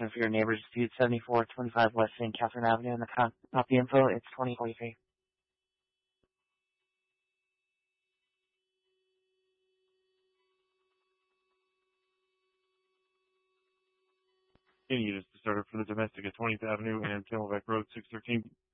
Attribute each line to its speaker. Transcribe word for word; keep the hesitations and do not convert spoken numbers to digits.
Speaker 1: Austin for your neighbors. Dispute seventy-four twenty-five West Saint Catherine Avenue. And the copy info, it's twenty forty-three.
Speaker 2: Any units to start up for the domestic at twentieth Avenue and Camelback Road, six thirteen.